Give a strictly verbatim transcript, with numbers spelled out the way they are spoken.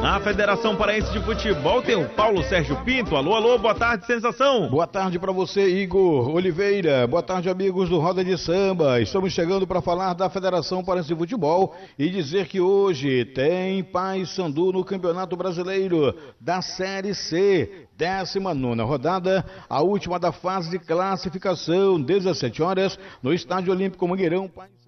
Na Federação Paraense de Futebol tem o Paulo Sérgio Pinto. Alô, alô, boa tarde, sensação. Boa tarde para você, Igor Oliveira. Boa tarde, amigos do Roda de Samba. Estamos chegando para falar da Federação Paraense de Futebol e dizer que hoje tem Paysandu no Campeonato Brasileiro da Série C, décima nona rodada, a última da fase de classificação, dezessete horas, no Estádio Olímpico Mangueirão.